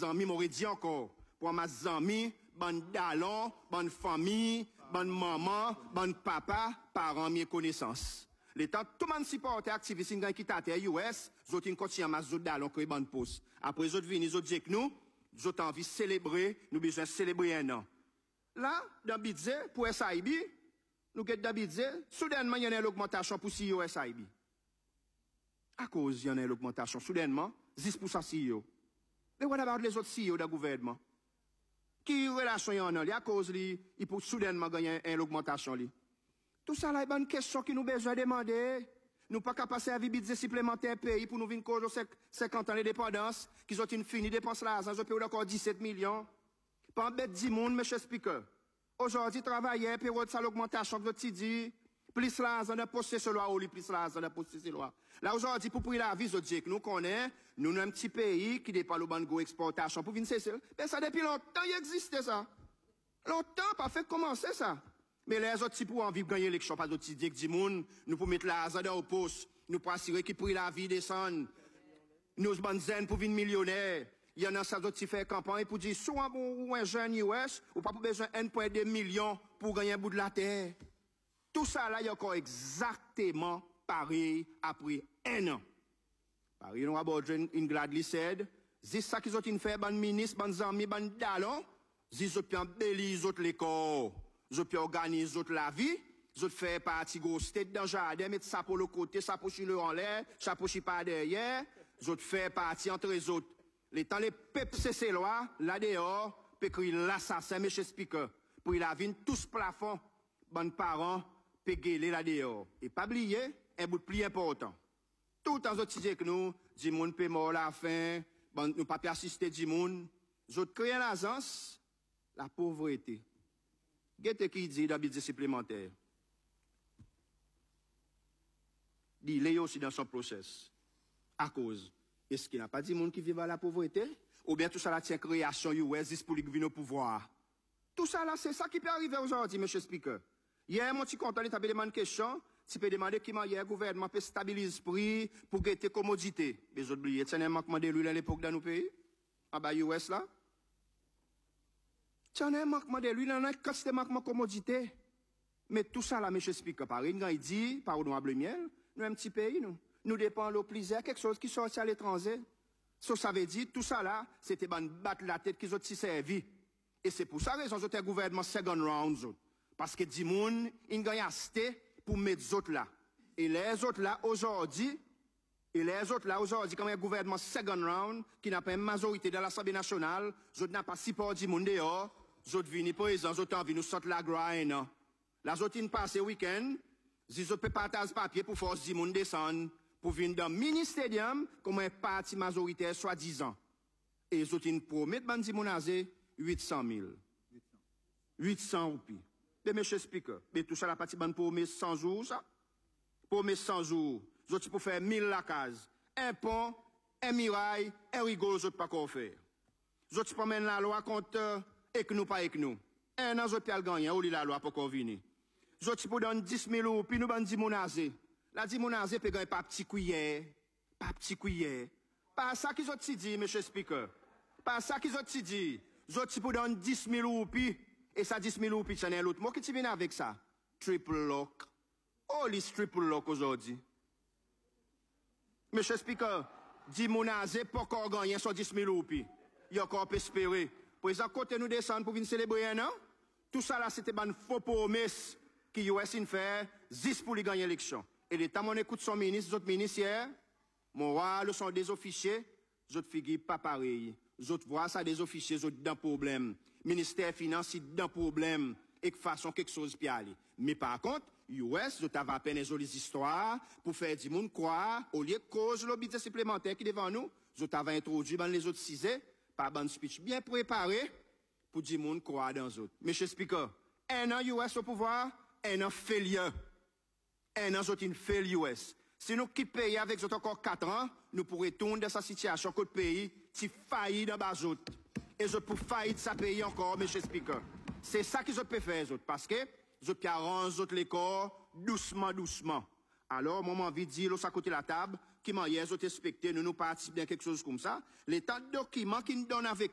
amis, m'aurait dit encore, pour mes amis, bonne dalon, bonne famille, bonne maman, bonne papa, parents, mes connaissances. L'État, tout le monde supporte activiste qui t'a été US, ils ont continué à m'azot dalon que bonne pause. Après, ils ont venu, ils ont dit que nous ont envie de célébrer, nous besoin de célébrer un an. Là, dans le budget, pour SIB, nous avons dans le budget, soudainement, il y a une augmentation pour CEO SIB. À cause, il y en a une augmentation, soudainement, 10% CEO. Mais what about les autres CEO du gouvernement? Qui relation y en a? À cause, il peut soudainement gagner une augmentation. Tout ça, là, est une question qui nous besoin de demander. Nous pas capables de servir budget supplémentaire pays pour nous venir cause 50 ans d'indépendance, qu'ils ont une finie dépense là, ils ont payé encore 17 millions. Pas en bête 10 monde, monsieur Speaker. Aujourd'hui, travailler, période de l'augmentation que vous dit, plus là, on a posté ce loi, ou plus là, on a posté ce loi. Là, aujourd'hui, pour prendre la vie, je dis que nous connaissons, nous avons un petit pays qui dépend de la exportation pour venir cesser. Mais ça, depuis longtemps, il existait ça. Longtemps, pas fait commencer ça. Mais les autres, si pour envie de gagner l'élection, pas d'autres idées que du monde, nous pour mettre la zone au poste, nous pour assurer qu'ils prennent la vie descendre, nous bonnes zen pour venir millionnaire. Il y en a ça d'autres qui fait campagne pour dire, soit un jeune US, ou pas pour besoin 1,2 million pour gagner un bout de la terre. Tout ça là, il y a encore exactement pareil après un an. Pareil, nous avons une grade lycée, c'est ça qu'ils ont fait, ban ministre, ban amis, ban dalon, ils ont pu embellir les autres l'école. Ils ont pu organiser la vie, ils ont fait partie gros state dans le jardin, mettre ça pour le côté, ça pour le en l'air, ça pour pas derrière, ils ont fait partie entre les autres. Les temps les peuples c'est loi, là dehors, peut écrire l'assassin, monsieur Speaker, pour la vie tous plafond, bonnes parents, peut gueuler là dehors. Et pas oublier, un bout de plus important. Tout le temps, ils disent que nous, du monde peut mort la faim, nous pas assister du monde, ils ont créé l'agence, la pauvreté. Qu'est-ce qu'il dit dans le budget supplémentaire? Il est aussi dans son process. À cause. Est-ce qu'il n'a pas dit monde qui vit à la pauvreté? Ou bien tout ça là tient création US pour lui venir au pouvoir? Tout ça là, c'est ça qui peut arriver aujourd'hui, monsieur Speaker. Hier, mon petit content, il t'a demandé une question. Tu peux demander comment le gouvernement peut stabiliser le prix pour guetter commodité. Mais vous oubliez, c'est un manquement de l'huile à l'époque dans nos pays? En bas US là? Tu as un manquement de l'huile, on a un manquement de commodité. Mais tout ça là, monsieur Speaker, par exemple, il dit, pardon, miel, nous, un petit pays, nous. Nous dépendons au plaisir, quelque chose qui sort à l'étranger. Ça veut dire, tout ça là, c'était ban battre la tête qu'ils ont servi. Et c'est pour ça que raison, ont un gouvernement second round. Parce que du monde, ils gagnent acheté pour mettre les autres là. Et les autres là, aujourd'hui, comme un gouvernement second round, qui n'a pas une majorité dans l'Assemblée nationale, ils n'ont pas support du monde dehors, ils ont venu, par exemple, ils ont envie de nous sortir la grind. La zone in passe week-end, ils ont partage papier pour force du monde descendre, pour venir dans le mini-stadium, comme un parti majoritaire, soi-disant. Et ils ont promis de bandi monazé 800 000. 800 roupies. Mais monsieur Speaker, mais tout ça la partie bande pour mes 100 jours, ça? Pour mes 100 jours. Ils ont pour faire 1000 la case. Un pont, un mirail, un rigole, ils ont pas quoi faire. Ils ont pour mettre la loi contre, et que nous pas avec nous. Un an, ils ont pas gagné, ou la loi pour qu'on vienne. Ils ont pour donner 10 000 euros, puis nous bandi monazé. La dit monazé peut gagner pas petit cuillère. Pas petit cuillère. Pas ça qu'ils ont dit, monsieur Speaker. Pas ça qu'ils ont dit. Ils ont pour donner 10 000 euros, puis, et ça 10 000 euros, puis c'est l'autre mot qui tu viens avec ça. Triple lock. Oh, les triple lock aujourd'hui. Monsieur Speaker, dit monazé pour qu'on gagne sur 10 000 euros, puis. Il y a encore espérer. Pour les côté nous descendre pour venir célébrer un an. Tout ça là, c'était une faux promesse qui US fait, 10 pour lui gagner l'élection. Et l'État, on écoute son ministre, les autres ministres hier, mon roi, sont des officiers, les autres figurent pas pareil. Les autres voient ça des officiers, les autres dans problème. Ministère financier dans problème. Et que façon quelque chose puis aller. Mais par contre, US, ils ont à peine les histoires pour faire du monde croire, au lieu de cause le budget supplémentaire qui est devant nous, ils ont introduit dans les autres cisés, par un speech bien préparé, pour du monde croire dans les autres. Monsieur Speaker, un an US au pouvoir, un an failure. Un an une fail US. Si nous quittons le pays avec encore 4 ans, nous pourrions tourner dans sa situation que le pays, qui faillit dans bas autres. Et je pour faillir de sa pays encore, monsieur Speaker. C'est ça qu'ils ont pu faire, autres, parce que, ils ont pu arranger les corps, doucement, doucement. Alors, moi, j'ai envie de dire, là, à côté de la table, qui m'a hier, ils ont expecté, nous participons à quelque chose comme ça. Les tas de documents qu'ils nous donnent avec